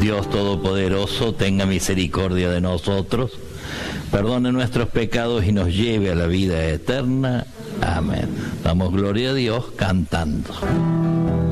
Dios Todopoderoso, tenga misericordia de nosotros, perdone nuestros pecados y nos lleve a la vida eterna. Amén. Damos gloria a Dios cantando.